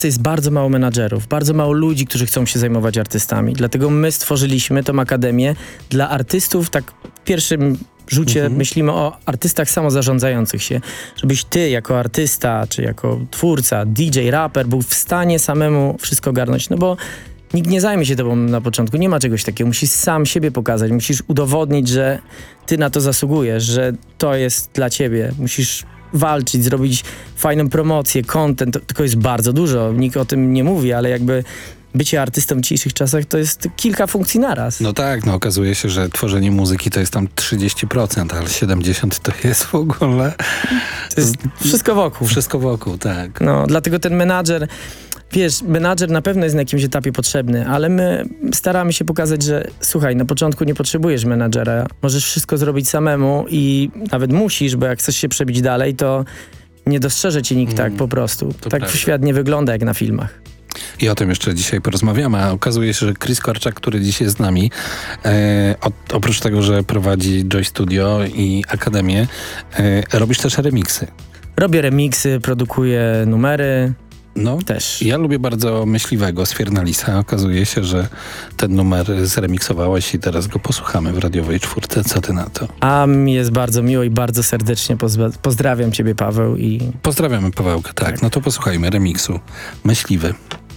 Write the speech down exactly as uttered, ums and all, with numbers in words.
jest bardzo mało menadżerów, bardzo mało ludzi, którzy chcą się zajmować artystami. Dlatego my stworzyliśmy tą akademię dla artystów, tak w pierwszym rzucie mhm. myślimy o artystach samozarządzających się. Żebyś ty jako artysta, czy jako twórca, D J, raper był w stanie samemu wszystko ogarnąć, no bo nikt nie zajmie się tobą na początku, nie ma czegoś takiego. Musisz sam siebie pokazać, musisz udowodnić, że ty na to zasługujesz, że to jest dla ciebie. Musisz walczyć, zrobić fajną promocję, content, to, tylko jest bardzo dużo. Nikt o tym nie mówi, ale jakby bycie artystą w dzisiejszych czasach to jest kilka funkcji naraz. No tak, no okazuje się, że tworzenie muzyki to jest tam trzydzieści procent, ale siedemdziesiąt procent to jest w ogóle... To jest wszystko wokół. Wszystko wokół, tak. No, dlatego ten menadżer, wiesz, menadżer na pewno jest na jakimś etapie potrzebny, ale my staramy się pokazać, że słuchaj, na początku nie potrzebujesz menadżera, możesz wszystko zrobić samemu i nawet musisz, bo jak chcesz się przebić dalej, to nie dostrzeże cię nikt mm, tak po prostu. Tak prawda. Świat nie wygląda jak na filmach. I o tym jeszcze dzisiaj porozmawiamy, a okazuje się, że Chris Korczak, który dziś jest z nami, e, o, oprócz tego, że prowadzi Joy Studio i Akademię, e, robisz też remiksy. Robię remiksy, produkuję numery. No, też. Ja lubię bardzo Myśliwego z Fiernalisa. Okazuje się, że ten numer zremiksowałeś i teraz go posłuchamy w radiowej czwórce. Co ty na to? A mi jest bardzo miło i bardzo serdecznie pozwa- pozdrawiam ciebie, Paweł. I Pozdrawiamy Pawełkę, tak. tak. No to posłuchajmy remiksu Myśliwy.